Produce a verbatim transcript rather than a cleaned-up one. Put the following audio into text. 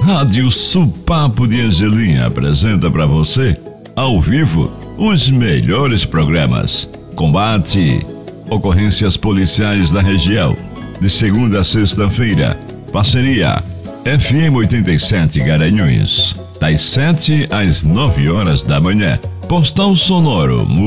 Rádio Supapo de Angelim apresenta para você, ao vivo, os melhores programas. Combate, ocorrências policiais da região, de segunda a sexta-feira. Parceria F M oitenta e sete Garanhuns, das sete às nove horas da manhã. Postal sonoro